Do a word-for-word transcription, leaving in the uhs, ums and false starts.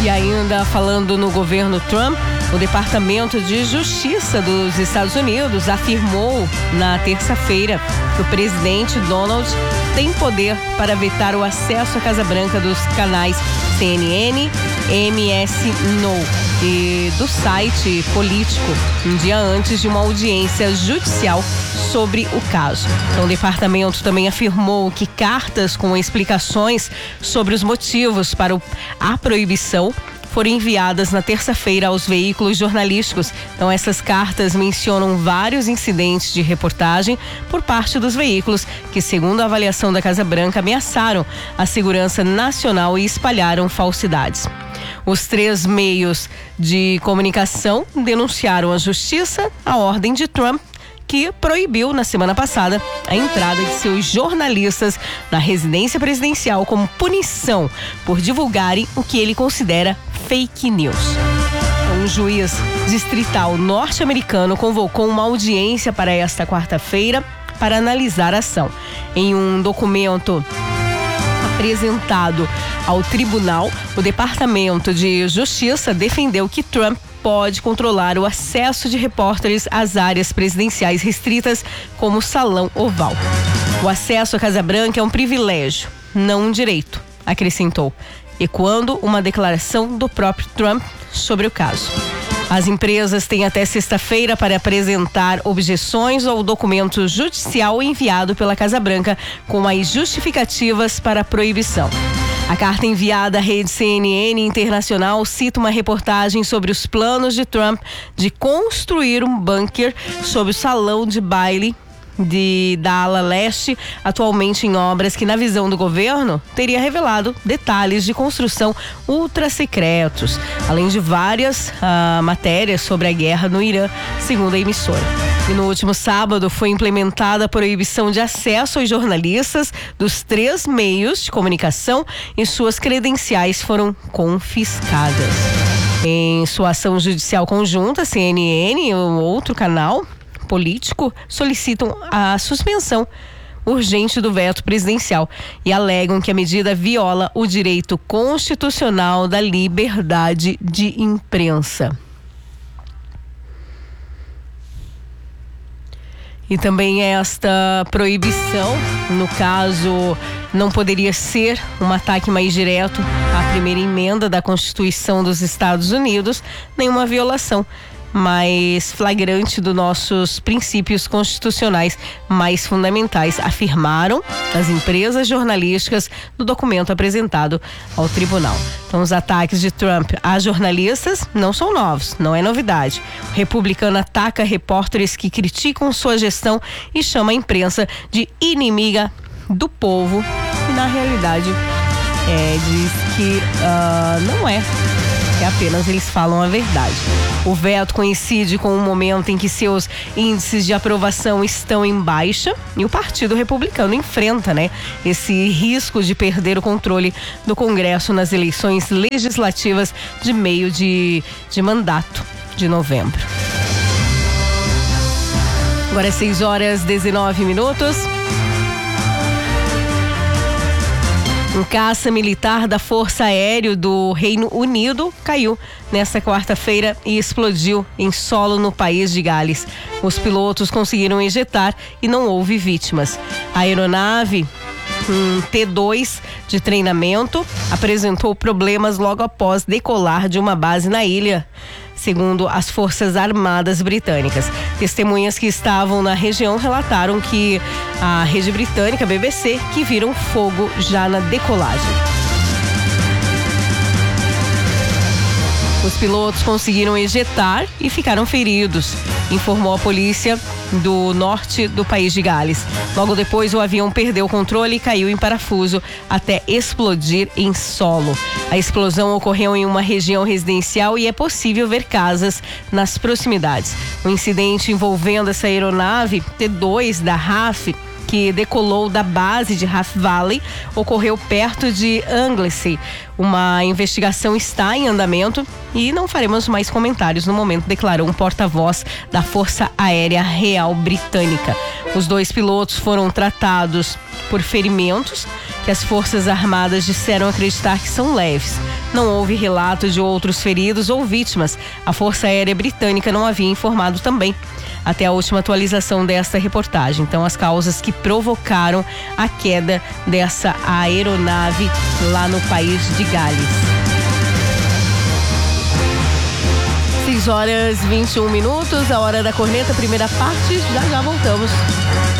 E ainda falando no governo Trump, o Departamento de Justiça dos Estados Unidos afirmou na terça-feira que o presidente Donald tem poder para vetar o acesso à Casa Branca dos canais C N N, M S N O e do site político, um dia antes de uma audiência judicial sobre o caso. Então, o departamento também afirmou que cartas com explicações sobre os motivos para a proibição foram enviadas na terça-feira aos veículos jornalísticos. Então, essas cartas mencionam vários incidentes de reportagem por parte dos veículos que, segundo a avaliação da Casa Branca, ameaçaram a segurança nacional e espalharam falsidades. Os três meios de comunicação denunciaram à justiça a ordem de Trump, que proibiu na semana passada a entrada de seus jornalistas na residência presidencial como punição por divulgarem o que ele considera fake news. Um juiz distrital norte-americano convocou uma audiência para esta quarta-feira para analisar a ação. Em um documento apresentado ao tribunal, o Departamento de Justiça defendeu que Trump pode controlar o acesso de repórteres às áreas presidenciais restritas, como o Salão Oval. O acesso à Casa Branca é um privilégio, não um direito, acrescentou, ecoando uma declaração do próprio Trump sobre o caso. As empresas têm até sexta-feira para apresentar objeções ao documento judicial enviado pela Casa Branca com as justificativas para a proibição. A carta enviada à rede C N N Internacional cita uma reportagem sobre os planos de Trump de construir um bunker sob o salão de baile de, da ala leste, atualmente em obras que, na visão do governo, teria revelado detalhes de construção ultra secretos, além de várias uh, matérias sobre a guerra no Irã, segundo a emissora. E no último sábado foi implementada a proibição de acesso aos jornalistas dos três meios de comunicação e suas credenciais foram confiscadas. Em sua ação judicial conjunta, C N N e o outro canal político solicitam a suspensão urgente do veto presidencial e alegam que a medida viola o direito constitucional da liberdade de imprensa. E também esta proibição, no caso, não poderia ser um ataque mais direto à primeira emenda da Constituição dos Estados Unidos, nem uma violação mais flagrante dos nossos princípios constitucionais mais fundamentais, afirmaram as empresas jornalísticas no documento apresentado ao tribunal. Então, os ataques de Trump a jornalistas não são novos, não é novidade. O republicano ataca repórteres que criticam sua gestão e chama a imprensa de inimiga do povo, e na realidade é, diz que uh, não é. Que apenas eles falam a verdade. O veto coincide com o momento em que seus índices de aprovação estão em baixa e o Partido Republicano enfrenta, né, esse risco de perder o controle do Congresso nas eleições legislativas de meio de, de mandato de novembro. Agora é seis horas e dezenove minutos. Um caça militar da Força Aérea do Reino Unido caiu nesta quarta-feira e explodiu em solo no país de Gales. Os pilotos conseguiram ejetar e não houve vítimas. A aeronave, um T dois de treinamento, apresentou problemas logo após decolar de uma base na ilha, segundo as Forças Armadas Britânicas. Testemunhas que estavam na região relataram que a rede britânica B B C que viram fogo já na decolagem. Os pilotos conseguiram ejetar e ficaram feridos, informou a polícia do norte do país de Gales. Logo depois, o avião perdeu o controle e caiu em parafuso até explodir em solo. A explosão ocorreu em uma região residencial e é possível ver casas nas proximidades. O incidente envolvendo essa aeronave T dois da R A F, que decolou da base de Half Valley, ocorreu perto de Anglesey. Uma investigação está em andamento e não faremos mais comentários no momento, declarou um porta-voz da Força Aérea Real Britânica. Os dois pilotos foram tratados por ferimentos que as Forças Armadas disseram acreditar que são leves. Não houve relato de outros feridos ou vítimas. A Força Aérea Britânica não havia informado também, até a última atualização desta reportagem. Então, as causas que provocaram a queda dessa aeronave lá no país de Gales. seis horas e vinte e um minutos, a hora da corneta, primeira parte, já já voltamos.